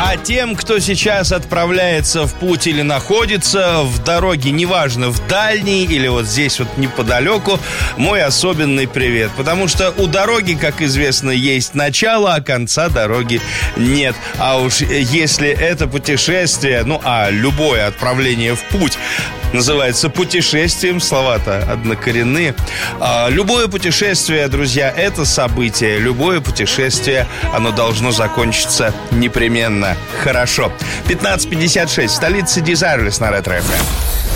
А тем, кто сейчас отправляется в путь или находится в дороге, неважно, в дальней или вот здесь вот неподалеку, мой особенный привет. Потому что у дороги, как известно, есть начало, а конца дороги нет. А уж если это путешествие, любое отправление в путь называется путешествием, слова-то однокоренные. Любое путешествие, друзья, это событие. Любое путешествие, оно должно закончиться непременно хорошо. 15:56, столица Desireless на Ретро FM.